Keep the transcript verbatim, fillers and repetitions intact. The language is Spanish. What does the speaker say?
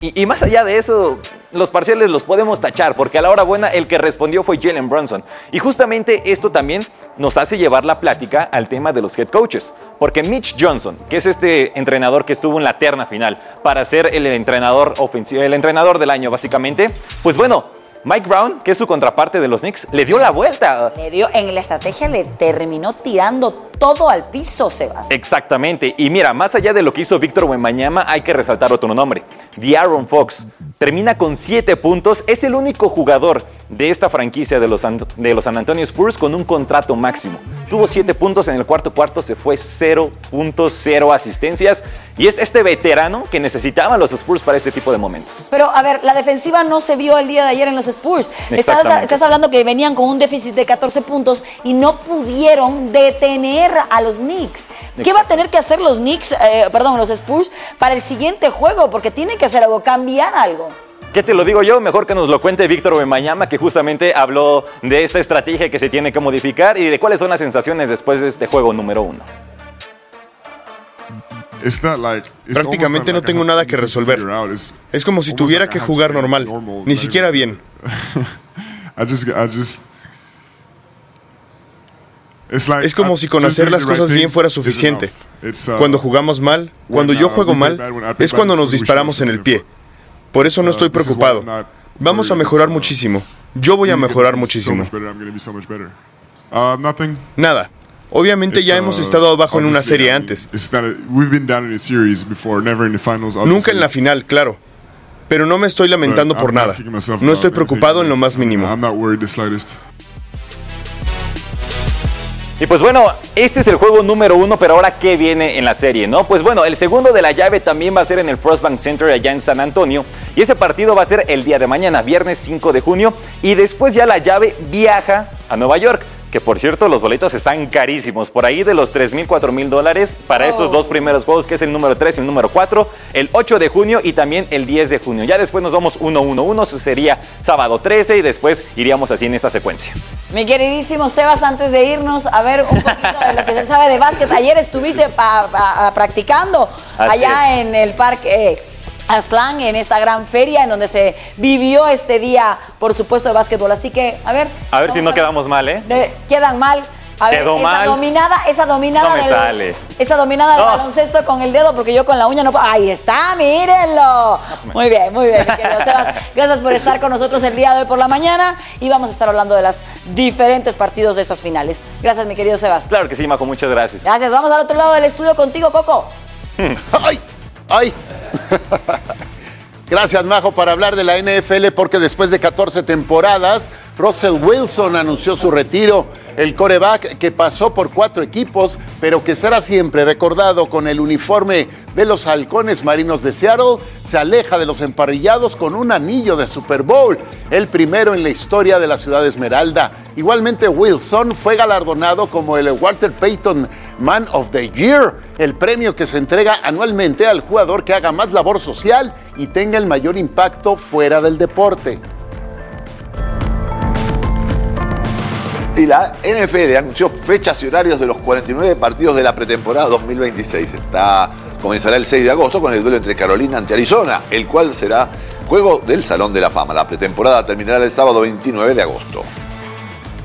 Y, y más allá de eso, los parciales los podemos tachar, porque a la hora buena el que respondió fue Jalen Brunson. Y justamente esto también nos hace llevar la plática al tema de los head coaches. Porque Mitch Johnson, que es este entrenador que estuvo en la terna final para ser el entrenador ofensivo, el entrenador del año básicamente, pues bueno, Mike Brown, que es su contraparte de los Knicks, le dio la vuelta. Le dio, en la estrategia le terminó tirando todo al piso, Sebas. Exactamente. Y mira, más allá de lo que hizo Víctor Wembanyama, hay que resaltar otro nombre. De'Aaron Fox. Termina con siete puntos. Es el único jugador de esta franquicia de los, de los San Antonio Spurs con un contrato máximo. Tuvo siete puntos en el cuarto cuarto, se fue cero puntos, cero asistencias. Y es este veterano que necesitaban los Spurs para este tipo de momentos. Pero, a ver, la defensiva no se vio el día de ayer en los Spurs. Estás, estás hablando que venían con un déficit de catorce puntos y no pudieron detener a los Knicks. ¿Qué va a tener que hacer los Knicks, eh, perdón, los Spurs para el siguiente juego? Porque tienen que hacer algo, cambiar algo. ¿Qué te lo digo yo? Mejor que nos lo cuente Víctor Wembanyama, que justamente habló de esta estrategia que se tiene que modificar y de cuáles son las sensaciones después de este juego número uno. Prácticamente no tengo nada que resolver. Es como si tuviera que jugar normal, ni siquiera bien. Es como si con hacer las cosas bien fuera suficiente. Cuando jugamos mal, cuando yo juego mal, es cuando nos disparamos en el pie. Por eso no estoy preocupado. Vamos a mejorar muchísimo. Yo voy a mejorar muchísimo. Nada. Obviamente ya hemos estado abajo en una serie antes. Nunca en la final, claro. Pero no me estoy lamentando por nada. No estoy preocupado en lo más mínimo. Y pues bueno, este es el juego número uno, pero ahora ¿qué viene en la serie, no? Pues bueno, el segundo de la llave también va a ser en el First Bank Center allá en San Antonio. Y ese partido va a ser el día de mañana, viernes cinco de junio. Y después ya la llave viaja a Nueva York. Que por cierto, los boletos están carísimos, por ahí de los tres mil, cuatro mil dólares para oh. estos dos primeros juegos, que es el número tres y el número cuatro, el ocho de junio y también el diez de junio. Ya después nos vamos uno uno uno, eso sería sábado trece y después iríamos así en esta secuencia. Mi queridísimo Sebas, antes de irnos a ver un poquito de lo que se sabe de básquet, ayer estuviste pa, pa, practicando así allá es. en el parque... Eh, Aztlán, en esta gran feria en donde se vivió este día, por supuesto, de básquetbol. Así que, a ver. A ver si no quedamos mal, ¿eh? De, quedan mal. A ver, Quedó esa mal. dominada, esa dominada no me del, sale. Esa dominada no. del baloncesto con el dedo, porque yo con la uña no puedo. Ahí está, mírenlo. Muy bien, muy bien, mi querido Sebas. Gracias por estar con nosotros el día de hoy por la mañana y vamos a estar hablando de los diferentes partidos de estas finales. Gracias, mi querido Sebas. Claro que sí, Majo, muchas gracias. Gracias. Vamos al otro lado del estudio contigo, Coco. ¡Ay! ¡Ay! Gracias, Majo, para hablar de la N F L, porque después de catorce temporadas, Russell Wilson anunció su retiro. El quarterback que pasó por cuatro equipos, pero que será siempre recordado con el uniforme de los Halcones Marinos de Seattle, se aleja de los emparrillados con un anillo de Super Bowl, el primero en la historia de la ciudad Esmeralda. Igualmente, Wilson fue galardonado como el Walter Payton Man of the Year, el premio que se entrega anualmente al jugador que haga más labor social y tenga el mayor impacto fuera del deporte. Y la N F L anunció fechas y horarios de los cuarenta y nueve partidos de la pretemporada dos mil veintiséis. Está, comenzará el seis de agosto con el duelo entre Carolina ante Arizona, el cual será juego del Salón de la Fama. La pretemporada terminará el sábado veintinueve de agosto.